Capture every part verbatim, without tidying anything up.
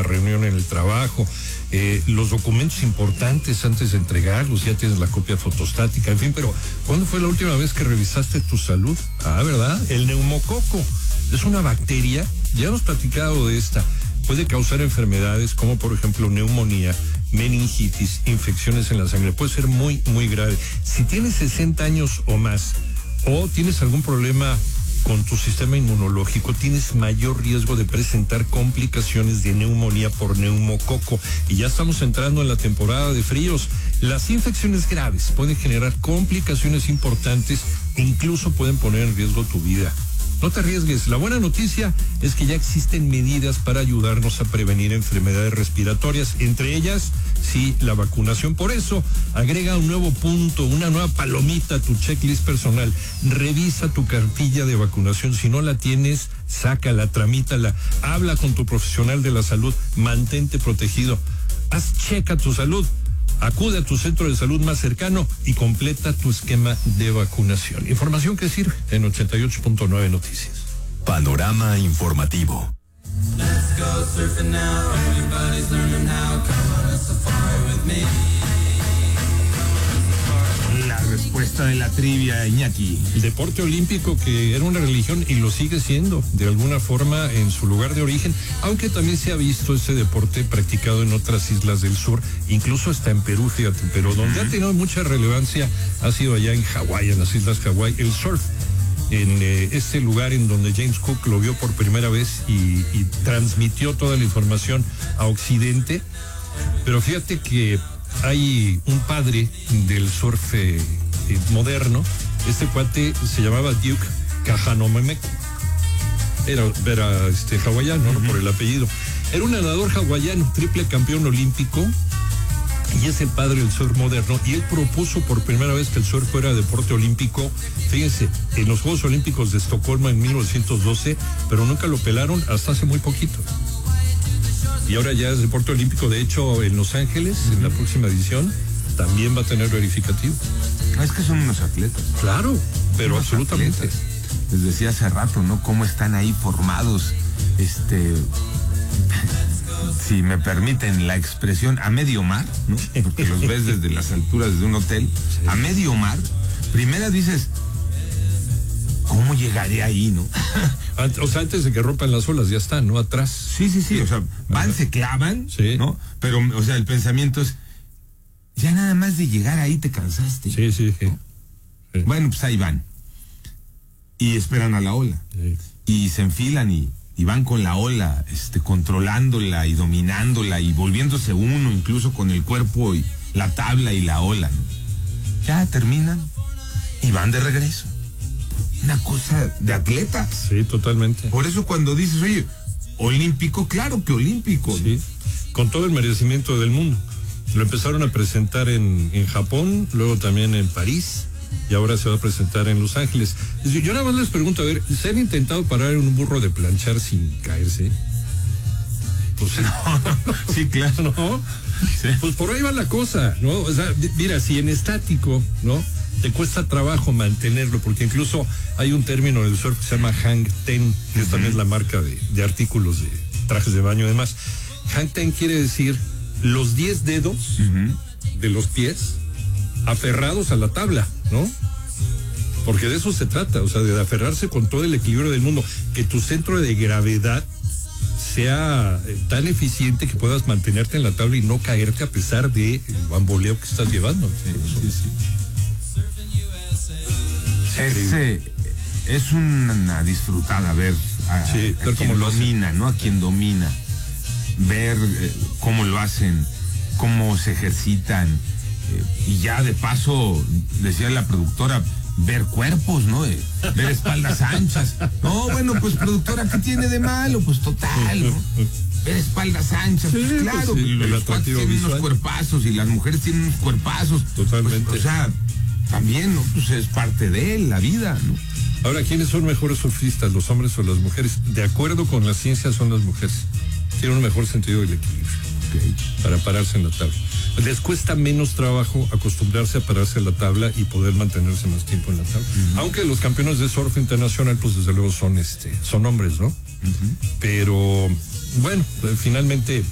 una reunión en el trabajo, eh, los documentos importantes antes de entregarlos, ya tienes la copia fotostática, en fin, pero ¿cuándo fue la última vez que revisaste tu salud? Ah, ¿verdad? El neumococo es una bacteria, ya hemos platicado de esta, puede causar enfermedades como por ejemplo neumonía, meningitis, infecciones en la sangre, puede ser muy, muy grave. Si tienes sesenta años o más, o tienes algún problema con tu sistema inmunológico, tienes mayor riesgo de presentar complicaciones de neumonía por neumococo. Y ya estamos entrando en la temporada de fríos. Las infecciones graves pueden generar complicaciones importantes e incluso pueden poner en riesgo tu vida. No te arriesgues. La buena noticia es que ya existen medidas para ayudarnos a prevenir enfermedades respiratorias, entre ellas, sí, la vacunación. Por eso, agrega un nuevo punto, una nueva palomita a tu checklist personal. Revisa tu cartilla de vacunación. Si no la tienes, sácala, tramítala. Habla con tu profesional de la salud. Mantente protegido. Haz checa tu salud. Acude a tu centro de salud más cercano y completa tu esquema de vacunación. Información que sirve en ochenta y ocho punto nueve Noticias. Panorama informativo. Let's go surfing now. Everybody's learning how. Come on a safari with me. La respuesta de la trivia, Iñaki. El deporte olímpico, que era una religión y lo sigue siendo de alguna forma en su lugar de origen, aunque también se ha visto ese deporte practicado en otras islas del sur, incluso hasta en Perú, fíjate, pero donde uh-huh. ha tenido mucha relevancia ha sido allá en Hawái, en las islas Hawái, el surf, en eh, este lugar en donde James Cook lo vio por primera vez y, y transmitió toda la información a Occidente. Pero fíjate que hay un padre del surf eh, eh, moderno. Este cuate se llamaba Duke Kahanamoku. Era, era este, hawaiano, uh-huh. ¿no? Por el apellido. Era un nadador hawaiano, triple campeón olímpico, y es el padre del surf moderno, y él propuso por primera vez que el surf fuera deporte olímpico, fíjense, en los Juegos Olímpicos de Estocolmo en mil novecientos doce, pero nunca lo pelaron hasta hace muy poquito. Y ahora ya es deporte olímpico. De hecho, en Los Ángeles, uh-huh. en la próxima edición, también va a tener verificativo. Es que son unos atletas. Claro, pero unos absolutamente. Atletas. Les decía hace rato, ¿no? Cómo están ahí formados, este, si me permiten la expresión, a medio mar, ¿no? Porque los ves desde las alturas de un hotel, sí. A medio mar. Primera dices, ¿cómo llegaré ahí, no? O sea, antes de que rompan las olas, ya están, ¿no? Atrás. Sí, sí, sí, o sea, van, ajá. Se clavan, sí. ¿No? Pero, o sea, el pensamiento es, ya nada más de llegar ahí te cansaste. Sí, sí, sí. ¿No? Sí. Bueno, pues ahí van. Y esperan a la ola. Sí. Y se enfilan y, y van con la ola, este, controlándola y dominándola y volviéndose uno, incluso con el cuerpo y la tabla y la ola, ¿no? Ya terminan y van de regreso. Una cosa de atletas. Sí, totalmente. Por eso cuando dices, oye, olímpico, claro que olímpico. Sí, con todo el merecimiento del mundo. Lo empezaron a presentar en, en Japón, luego también en París, y ahora se va a presentar en Los Ángeles. Yo nada más les pregunto, a ver, ¿se han intentado parar en un burro de planchar sin caerse? Pues no. Sí, claro. ¿No? Sí. Pues por ahí va la cosa, ¿no? O sea, mira, si en estático, ¿no? Te cuesta trabajo mantenerlo, porque incluso hay un término en el surf que se llama hang ten, que uh-huh. también es la marca de, de artículos de trajes de baño y demás. Hang ten quiere decir los diez dedos uh-huh. de los pies aferrados a la tabla, ¿no? Porque de eso se trata, o sea, de aferrarse con todo el equilibrio del mundo, que tu centro de gravedad sea eh, tan eficiente que puedas mantenerte en la tabla y no caerte a pesar del bamboleo que estás llevando. Sí, sí, sí. Es, eh, es una disfrutada ver a, sí, a quien lo domina, ¿no? A quien domina. Ver eh, cómo lo hacen, cómo se ejercitan. Eh, y ya de paso, decía la productora, ver cuerpos, ¿no? Eh, ver espaldas anchas. No, bueno, pues productora, ¿qué tiene de malo? Pues total, ¿no? Ver espaldas anchas, sí, pues claro, pues sí, los cuates tienen visual. Unos cuerpazos y las mujeres tienen unos cuerpazos. Totalmente. Pues, o sea, también, ¿no? Pues es parte de él, la vida, ¿no? Ahora, ¿quiénes son mejores surfistas, los hombres o las mujeres? De acuerdo con la ciencia, son las mujeres. Tienen un mejor sentido del equilibrio. Okay. Para pararse en la tabla. Les cuesta menos trabajo acostumbrarse a pararse en la tabla y poder mantenerse más tiempo en la tabla. Uh-huh. Aunque los campeones de surf internacional, pues desde luego son este, son hombres, ¿no? Uh-huh. Pero bueno, finalmente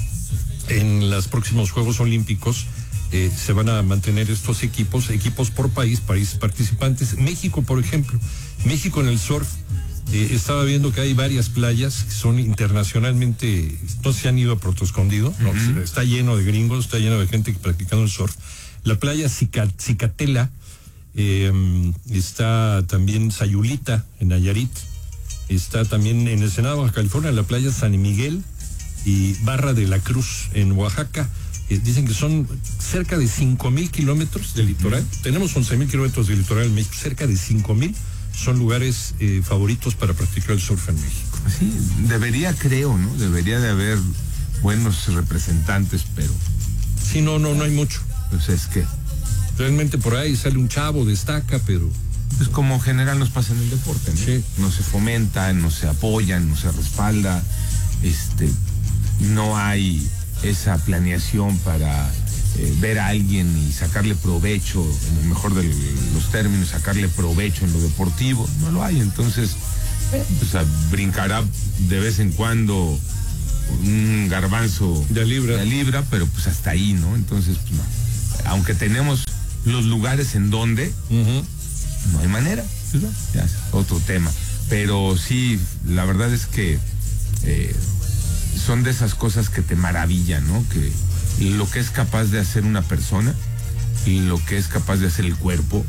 en los próximos Juegos Olímpicos eh, se van a mantener estos equipos, equipos por país, países participantes. México, por ejemplo, México en el surf. Eh, estaba viendo que hay varias playas que son internacionalmente, no se han ido a Puerto Escondido, ¿no? Uh-huh. Está lleno de gringos, está lleno de gente practicando el surf. La playa Cica, Cicatela, eh, está también Sayulita en Nayarit, está también en Ensenada, Baja California, la playa San Miguel y Barra de la Cruz en Oaxaca. Eh, dicen que son cerca de cinco mil kilómetros de litoral. Uh-huh. Tenemos once mil kilómetros de litoral en México, cerca de cinco mil. Son lugares eh, favoritos para practicar el surf en México. Sí, debería, creo, ¿no? Debería de haber buenos representantes, pero... Sí, no, no, no hay mucho. Pues es que... Realmente por ahí sale un chavo, destaca, pero... Pues como general nos pasa en el deporte, ¿no? Sí. No se fomenta, no se apoyan, no se respalda, este, no hay esa planeación para... Eh, ver a alguien y sacarle provecho, en el mejor de los términos, sacarle provecho en lo deportivo, no lo hay. Entonces, eh, pues, a, brincará de vez en cuando un garbanzo de libra. de libra, pero pues hasta ahí, ¿no? Entonces, pues, no. Aunque tenemos los lugares en donde, uh-huh. no hay manera, ¿no? Ya es otro tema. Pero sí, la verdad es que eh, son de esas cosas que te maravillan, ¿no? Que lo que es capaz de hacer una persona y lo que es capaz de hacer el cuerpo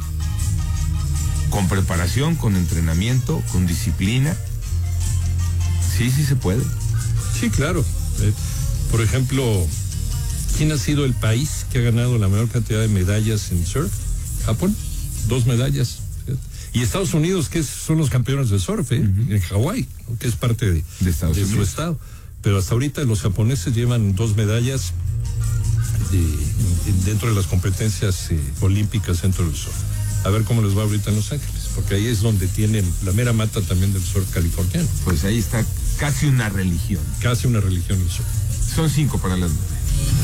con preparación, con entrenamiento, con disciplina. Sí, sí se puede. Sí, claro. Eh, por ejemplo, ¿quién ha sido el país que ha ganado la mayor cantidad de medallas en surf? Japón, dos medallas. Y Estados Unidos, que es, son los campeones de surf, ¿eh? Uh-huh. En Hawái, que es parte de, de, Estados de su estado. Pero hasta ahorita los japoneses llevan dos medallas De, dentro de las competencias eh, olímpicas dentro del surf. A ver cómo les va ahorita en Los Ángeles, porque ahí es donde tienen la mera mata también del surf californiano. Pues ahí está casi una religión. Casi una religión el surf. Son cinco para las